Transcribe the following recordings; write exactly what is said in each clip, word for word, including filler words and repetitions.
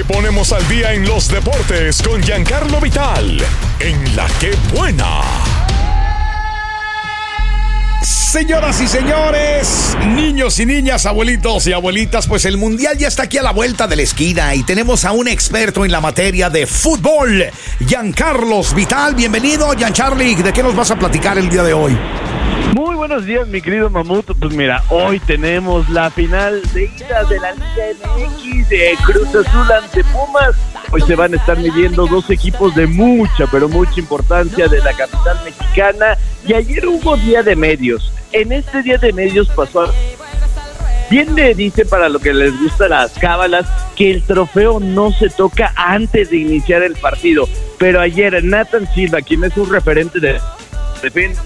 Te ponemos al día en los deportes con Giancarlo Vital, en La Que Buena. Señoras y señores, niños y niñas, abuelitos y abuelitas, pues el Mundial ya está aquí a la vuelta de la esquina y tenemos a un experto en la materia de fútbol, Giancarlo Vital. Bienvenido, Giancarli. ¿De qué nos vas a platicar el día de hoy? Muy buenos días, mi querido Mamut. Pues mira, hoy tenemos la final de ida de la Liga M X de Cruz Azul ante Pumas. Hoy se van a estar midiendo dos equipos de mucha, pero mucha importancia de la capital mexicana. Y ayer hubo día de medios. En este día de medios pasó a... Bien le dice, para lo que les gusta las cábalas, que el trofeo no se toca antes de iniciar el partido. Pero ayer Nathan Silva, quien es un referente de defensa,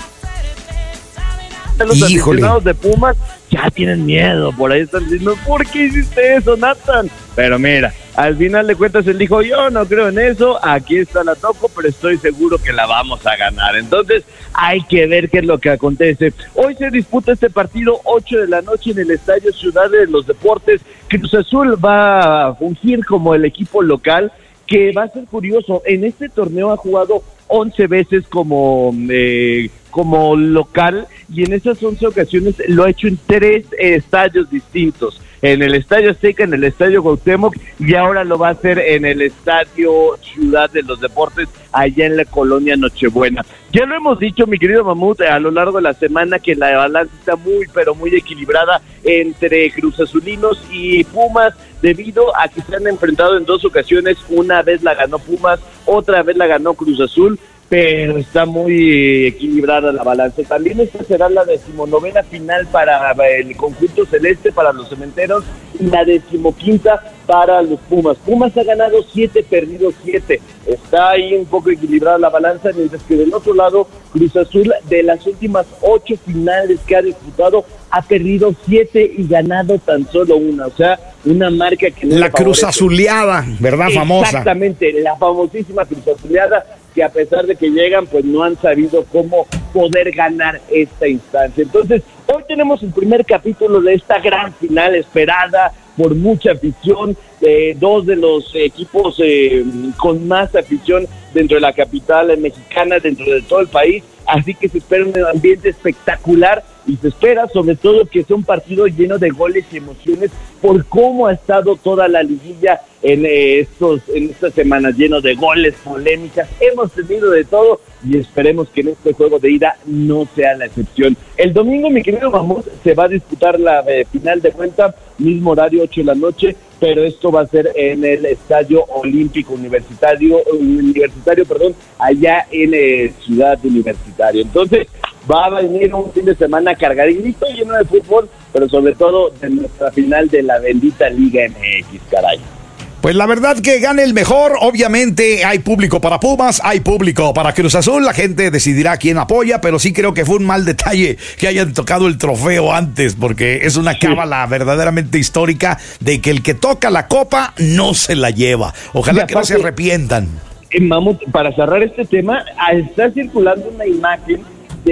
los Híjole. aficionados de Pumas ya tienen miedo, por ahí están diciendo, ¿por qué hiciste eso, Nathan? Pero mira, al final de cuentas él dijo, yo no creo en eso, aquí está la toco, pero estoy seguro que la vamos a ganar. Entonces hay que ver qué es lo que acontece. Hoy se disputa este partido, ocho de la noche en el Estadio Ciudad de los Deportes. Cruz Azul va a fungir como el equipo local, que va a ser curioso. En este torneo ha jugado once veces como eh, como local, y en esas once ocasiones lo ha hecho en tres eh, estadios distintos, en el Estadio Azteca, en el Estadio Cuauhtémoc, y ahora lo va a hacer en el Estadio Ciudad de los Deportes, allá en la colonia Nochebuena. Ya lo hemos dicho, mi querido Mamut, a lo largo de la semana, que la balanza está muy, pero muy equilibrada entre Cruz Azulinos y Pumas, debido a que se han enfrentado en dos ocasiones. Una vez la ganó Pumas, otra vez la ganó Cruz Azul, pero está muy equilibrada la balanza. También esta será la decimonovena final para el conjunto celeste, para los cementeros, y la decimoquinta para los Pumas. Pumas ha ganado siete, perdido siete. Está ahí un poco equilibrada la balanza, mientras que del otro lado, Cruz Azul, de las últimas ocho finales que ha disputado, ha perdido siete y ganado tan solo una. O sea, una marca que no La Cruz Azuleada, ¿verdad? Famosa. Exactamente, la famosísima Cruz Azuleada, que a pesar de que llegan, pues no han sabido cómo poder ganar esta instancia. Entonces, hoy tenemos el primer capítulo de esta gran final esperada por mucha afición, eh, dos de los equipos eh, con más afición dentro de la capital mexicana, dentro de todo el país, así que se espera un ambiente espectacular, y se espera sobre todo que sea un partido lleno de goles y emociones por cómo ha estado toda la liguilla en eh, estos en estas semanas, lleno de goles, polémicas. Hemos tenido de todo y esperemos que en este juego de ida no sea la excepción. El domingo, mi querido Mamut, se va a disputar la eh, final de vuelta, mismo horario, ocho de la noche, pero esto va a ser en el Estadio Olímpico Universitario, universitario, perdón, allá en eh, Ciudad Universitaria. Entonces, va a venir un fin de semana cargadito, lleno de fútbol, pero sobre todo de nuestra final de la bendita Liga M X, caray. Pues la verdad que gane el mejor. Obviamente hay público para Pumas, hay público para Cruz Azul. La gente decidirá quién apoya, pero sí creo que fue un mal detalle que hayan tocado el trofeo antes, porque es una cábala verdaderamente histórica de que el que toca la copa no se la lleva. Ojalá que no se arrepientan. Eh, Mamut, para cerrar este tema, está circulando una imagen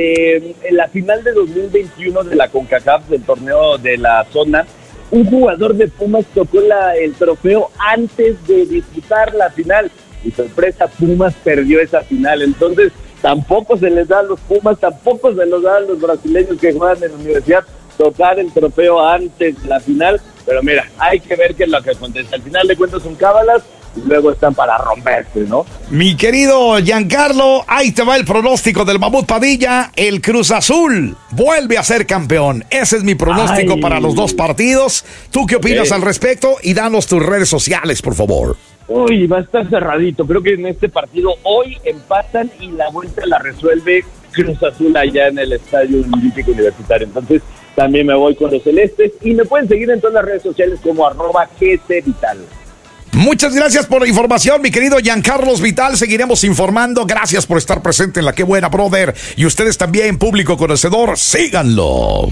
de la final de dos mil veintiuno de la CONCACAF, del torneo de la zona. Un jugador de Pumas tocó la, el trofeo antes de disputar la final, y sorpresa, Pumas perdió esa final. Entonces tampoco se les da a los Pumas, tampoco se los da a los brasileños que juegan en la universidad tocar el trofeo antes de la final. Pero mira, hay que ver qué es lo que acontece. Al final de cuentas son cábalas, y luego están para romperse, ¿no? Mi querido Giancarlo, ahí te va el pronóstico del Mamut Padilla. El Cruz Azul vuelve a ser campeón. Ese es mi pronóstico. Ay, para los dos partidos. ¿Tú qué opinas okay. al respecto? Y danos tus redes sociales, por favor. Uy, va a estar cerradito. Creo que en este partido hoy empatan y la vuelta la resuelve Cruz Azul allá en el Estadio Olímpico Universitario. Entonces también me voy con los celestes, y me pueden seguir en todas las redes sociales como arroba G C Vital. Muchas gracias por la información, mi querido Giancarlo Vital. Seguiremos informando. Gracias por estar presente en La Que Buena, brother. Y ustedes también, público conocedor, síganlo.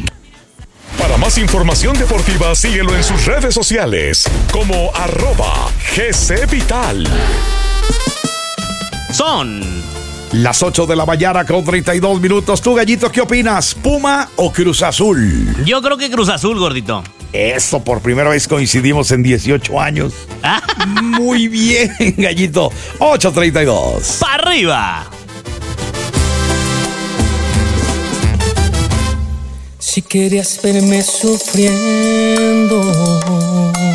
Para más información deportiva, síguelo en sus redes sociales como arroba G C Vital. Son las ocho de la mañana con treinta y dos minutos. Tú, Gallito, ¿qué opinas? ¿Puma o Cruz Azul? Yo creo que Cruz Azul, gordito. Eso, por primera vez coincidimos en dieciocho años. Muy bien, Gallito. ocho treinta y dos. ¡Pa' arriba! Si querías verme sufriendo,